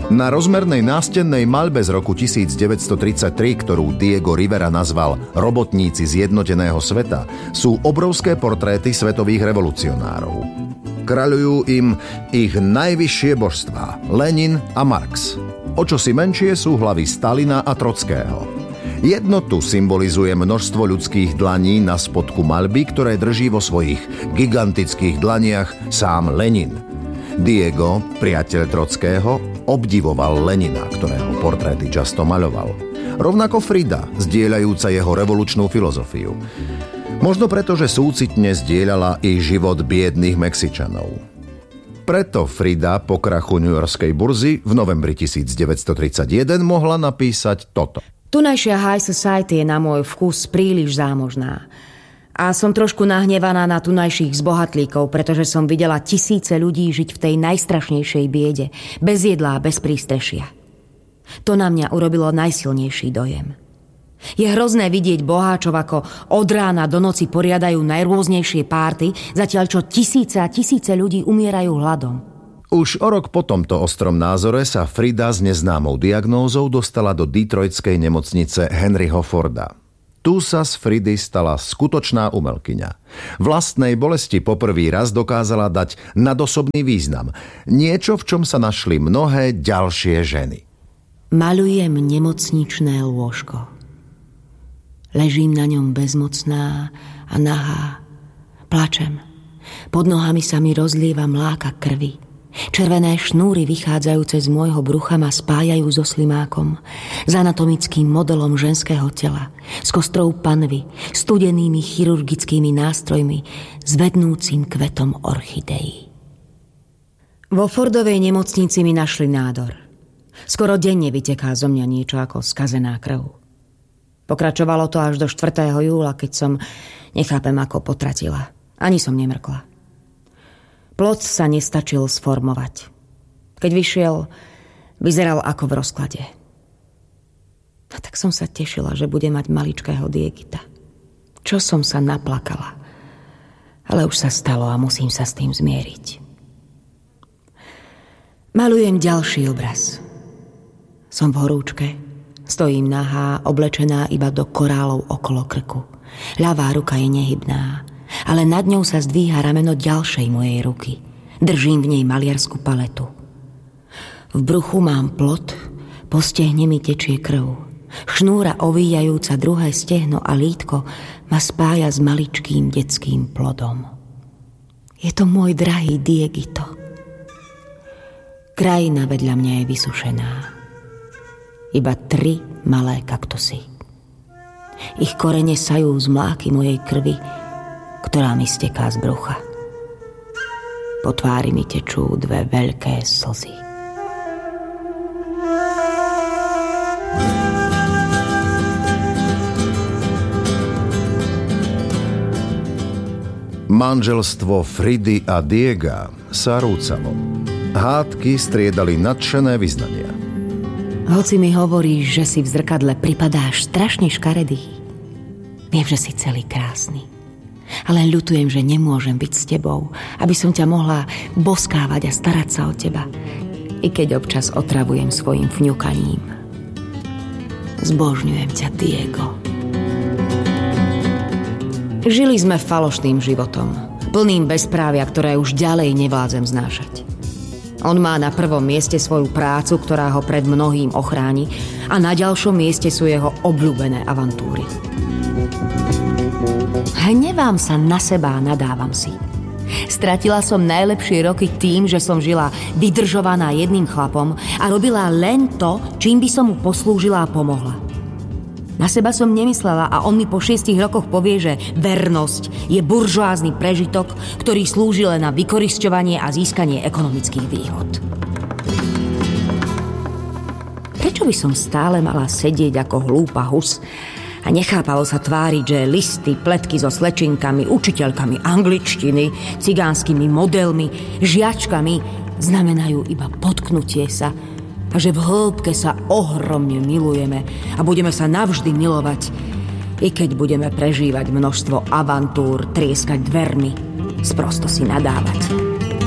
Na rozmernej nástennej maľbe z roku 1933, ktorú Diego Rivera nazval Robotníci zjednoteného sveta, sú obrovské portréty svetových revolucionárov. Kráľujú im ich najvyššie božstvá, Lenin a Marx. O čosi menšie sú hlavy Stalina a Trockého. Jednotu symbolizuje množstvo ľudských dlaní na spodku maľby, ktoré drží vo svojich gigantických dlaniach sám Lenin. Diego, priateľ Trockého, obdivoval Lenina, ktorého portréty často maľoval. Rovnako Frida, zdieľajúca jeho revolučnú filozofiu. Možno preto, že súcitne zdieľala i život biedných Mexičanov. Preto Frida po krachu newyorskej burzy v novembri 1931 mohla napísať toto. Tunajšia high society je na môj vkus príliš zámožná. A som trošku nahnevaná na tunajších zbohatlíkov, pretože som videla tisíce ľudí žiť v tej najstrašnejšej biede, bez jedla a bez prístrešia. To na mňa urobilo najsilnejší dojem. Je hrozné vidieť boháčov, ako od rána do noci poriadajú najrôznejšie párty, zatiaľ čo tisíce a tisíce ľudí umierajú hladom. Už o rok po tomto ostrom názore sa Frida s neznámou diagnózou dostala do detroitskej nemocnice Henryho Forda. Tu sa z Fridy stala skutočná umelkyňa. Vlastnej bolesti poprvý raz dokázala dať nadosobný význam. Niečo, v čom sa našli mnohé ďalšie ženy. Maľujem nemocničné lôžko. Ležím na ňom bezmocná a nahá. Plačem. Pod nohami sa mi rozlieva mláka krvi. Červené šnúry vychádzajúce z môjho brucha ma spájajú so slimákom, s anatomickým modelom ženského tela, s kostrou panvy, studenými chirurgickými nástrojmi, s vednúcim kvetom orchideí. Vo Fordovej nemocnici mi našli nádor. Skoro denne vyteká zo mňa niečo ako skazená krv. Pokračovalo to až do 4. júla, keď som, nechápem ako, potratila. Ani som nemrkla. Plod sa nestačil sformovať. Keď vyšiel, vyzeral ako v rozklade. A tak som sa tešila, že bude mať maličkého Diegita. Čo som sa naplakala. Ale už sa stalo a musím sa s tým zmieriť. Malujem ďalší obraz. Som v horúčke. Stojím nahá, oblečená iba do korálov okolo krku. Ľavá ruka je nehybná, ale nad ňou sa zdvíha rameno ďalšej mojej ruky. Držím v nej maliarsku paletu. V bruchu mám plot, po stehne mi tečie krv. Šnúra ovíjajúca druhé stehno a lítko ma spája s maličkým detským plodom. Je to môj drahý Diegito. Krajina vedľa mňa je vysušená. Iba 3 malé kaktusy. Ich korene sajú z mláky mojej krvi, ktorá mi steká z brucha. Po tvári mi tečú 2 veľké slzy. Manželstvo Fridy a Diega sa rúcalo. Hádky striedali nadšené vyznania. Hoci mi hovoríš, že si v zrkadle pripadáš strašne škaredý, viem, že si celý krásny. Ale ľutujem, že nemôžem byť s tebou, aby som ťa mohla boskávať a starať sa o teba, i keď občas otravujem svojim fňukaním. Zbožňujem ťa, Diego. Žili sme falošným životom, plným bezprávia, ktoré už ďalej nevládzem znášať. On má na prvom mieste svoju prácu, ktorá ho pred mnohým ochráni, a na ďalšom mieste sú jeho obľúbené avantúry. Hnevám sa na seba a nadávam si. Stratila som najlepšie roky tým, že som žila vydržovaná jedným chlapom a robila len to, čím by som mu poslúžila a pomohla. Na seba som nemyslela a on mi po 6 rokoch povie, že vernosť je buržoázny prežitok, ktorý slúži len na vykorisťovanie a získanie ekonomických výhod. Prečo by som stále mala sedieť ako hlúpa hus a nechápalo sa tváriť, že listy, pletky so slečinkami, učiteľkami angličtiny, cigánskymi modelmi, žiačkami znamenajú iba potknutie sa a že v hĺbke sa ohromne milujeme a budeme sa navždy milovať, i keď budeme prežívať množstvo avantúr, trieskať dvermi, sprosto si nadávať.